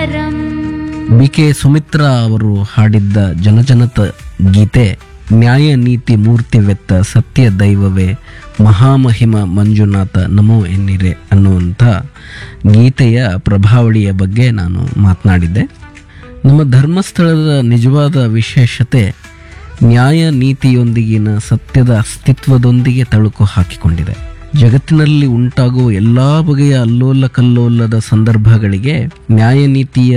BK. Sumitra ಅವರು ಹಾಡಿದ್ದ ಜನಜನತ ಗೀತೆ ನ್ಯಾಯ ನೀತಿ ಮೂರ್ತಿವೆತ್ತ ಸತ್ಯ ದೈವವೇ ಮಹಾಮಹಿಮ ಮಂಜುನಾಥ ನಮೋ ಎನ್ನಿರೆ ಅನ್ನುವಂಥ ಗೀತೆಯ ಪ್ರಭಾವಳಿಯ ಬಗ್ಗೆ ನಾನು ಮಾತನಾಡಿದ್ದೆ. ನಮ್ಮ ಧರ್ಮಸ್ಥಳದ ನಿಜವಾದ ವಿಶೇಷತೆ ನ್ಯಾಯ ನೀತಿಯೊಂದಿಗಿನ ಸತ್ಯದ ಅಸ್ತಿತ್ವದೊಂದಿಗೆ ತಳುಕು ಹಾಕಿಕೊಂಡಿದೆ. ಜಗತ್ತಿನಲ್ಲಿ ಉಂಟಾಗುವ ಎಲ್ಲ ಬಗೆಯ ಅಲ್ಲೋಲ ಕಲ್ಲೋಲದ ಸಂದರ್ಭಗಳಿಗೆ ನ್ಯಾಯ ನೀತಿಯ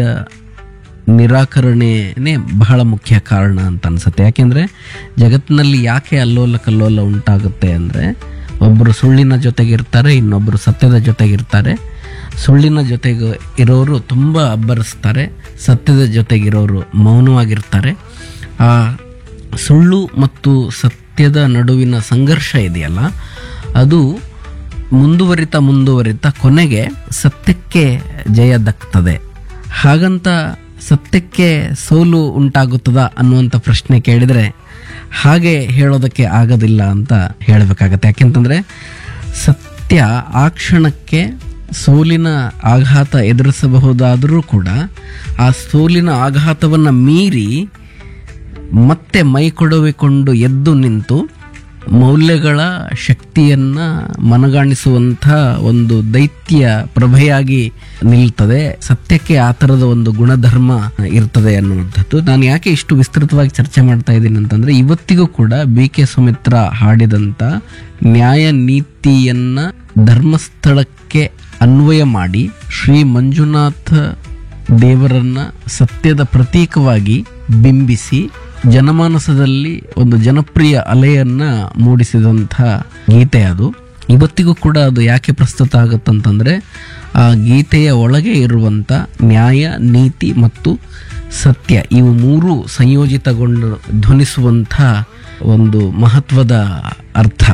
ನಿರಾಕರಣೆನೇ ಬಹಳ ಮುಖ್ಯ ಕಾರಣ ಅಂತ ಅನ್ಸುತ್ತೆ. ಯಾಕೆಂದರೆ ಜಗತ್ತಿನಲ್ಲಿ ಯಾಕೆ ಅಲ್ಲೋಲ ಕಲ್ಲೋಲ ಉಂಟಾಗುತ್ತೆ ಅಂದರೆ, ಒಬ್ಬರು ಸುಳ್ಳಿನ ಜೊತೆಗಿರ್ತಾರೆ, ಇನ್ನೊಬ್ಬರು ಸತ್ಯದ ಜೊತೆಗಿರ್ತಾರೆ. ಸುಳ್ಳಿನ ಜೊತೆಗೆ ಇರೋರು ತುಂಬ ಅಬ್ಬರಿಸ್ತಾರೆ, ಸತ್ಯದ ಜೊತೆಗಿರೋರು ಮೌನವಾಗಿರ್ತಾರೆ. ಆ ಸುಳ್ಳು ಮತ್ತು ಸತ್ಯದ ನಡುವಿನ ಸಂಘರ್ಷ ಇದೆಯಲ್ಲ, ಅದು ಮುಂದುವರಿತಾ ಕೊನೆಗೆ ಸತ್ಯಕ್ಕೆ ಜಯ ದಕ್ತದೆ. ಹಾಗಂತ ಸತ್ಯಕ್ಕೆ ಸೋಲು ಉಂಟಾಗುತ್ತದ ಅನ್ನುವಂಥ ಪ್ರಶ್ನೆ ಕೇಳಿದರೆ ಹಾಗೆ ಹೇಳೋದಕ್ಕೆ ಆಗೋದಿಲ್ಲ ಅಂತ ಹೇಳಬೇಕಾಗತ್ತೆ. ಯಾಕೆಂತಂದರೆ ಸತ್ಯ ಆ ಕ್ಷಣಕ್ಕೆ ಸೋಲಿನ ಆಘಾತ ಎದುರಿಸಬಹುದಾದರೂ ಕೂಡ ಆ ಸೋಲಿನ ಆಘಾತವನ್ನು ಮೀರಿ ಮತ್ತೆ ಮೈ ಕೊಡವಿಕೊಂಡು ಎದ್ದು ನಿಂತು ಮೌಲ್ಯಗಳ ಶಕ್ತಿಯನ್ನು ಮನಗಾಣಿಸುವಂಥ ಒಂದು ದೈತ್ಯ ಪ್ರಭೆಯಾಗಿ ನಿಲ್ತದೆ. ಸತ್ಯಕ್ಕೆ ಆ ಥರದ ಒಂದು ಗುಣಧರ್ಮ ಇರ್ತದೆ ಅನ್ನುವಂಥದ್ದು. ನಾನು ಯಾಕೆ ಇಷ್ಟು ವಿಸ್ತೃತವಾಗಿ ಚರ್ಚೆ ಮಾಡ್ತಾ ಇದ್ದೀನಿ ಅಂತಂದರೆ, ಇವತ್ತಿಗೂ ಕೂಡ ಬಿ.ಕೆ. ಸುಮಿತ್ರಾ ಹಾಡಿದಂಥ ನ್ಯಾಯ ನೀತಿಯನ್ನು ಧರ್ಮಸ್ಥಳಕ್ಕೆ ಅನ್ವಯ ಮಾಡಿ ಶ್ರೀ ಮಂಜುನಾಥ ದೇವರನ್ನ ಸತ್ಯದ ಪ್ರತೀಕವಾಗಿ ಬಿಂಬಿಸಿ ಜನಮಾನಸದಲ್ಲಿ ಒಂದು ಜನಪ್ರಿಯ ಅಲೆಯನ್ನ ಮೂಡಿಸಿದಂಥ ಗೀತೆ ಅದು. ಇವತ್ತಿಗೂ ಕೂಡ ಅದು ಯಾಕೆ ಪ್ರಸ್ತುತ ಆಗುತ್ತಂತಂದರೆ, ಆ ಗೀತೆಯ ಒಳಗೆ ಇರುವಂಥ ನ್ಯಾಯ ನೀತಿ ಮತ್ತು ಸತ್ಯ ಇವು ಮೂರು ಸಂಯೋಜಿತಗೊಂಡು ಧ್ವನಿಸುವಂಥ ಒಂದು ಮಹತ್ವದ ಅರ್ಥ.